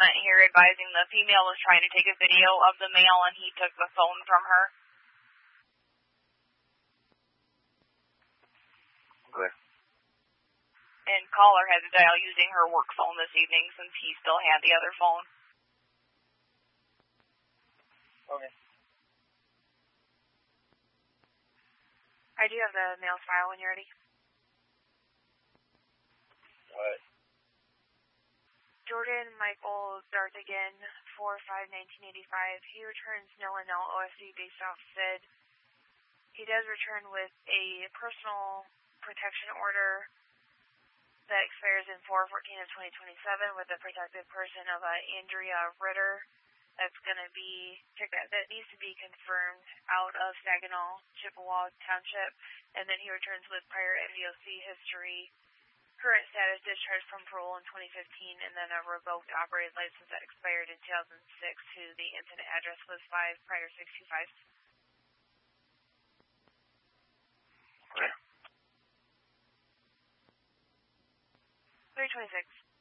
comment here advising the female was trying to take a video of the male and he took the phone from her. Okay. And caller had to dial using her work phone this evening since he still had the other phone. Okay. I do have the male's file when you're ready. What? Jordan Michael Darthigan, 4/5/1985. He returns nil and null OSC based off SID. He does return with a personal protection order that expires in 4/14/2027 with the protected person of Andrea Ritter. That's going to be that needs to be confirmed out of Saginaw, Chippewa Township, and then he returns with prior MDOC history, current status discharged from parole in 2015, and then a revoked operating license that expired in 2006 to the incident address was 5 prior 625. Okay. 326.